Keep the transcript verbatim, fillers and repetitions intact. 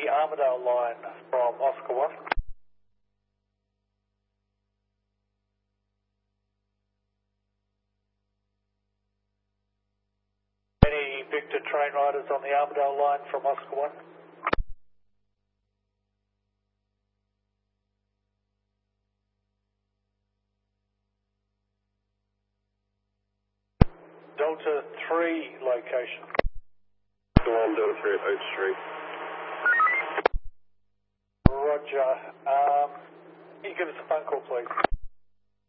the Armidale line from Oscar one. Any Victor train riders on the Armidale line from Oscar one? Delta three location. one Delta three at Oak Street. Roger. Um, can you give us a phone call, please?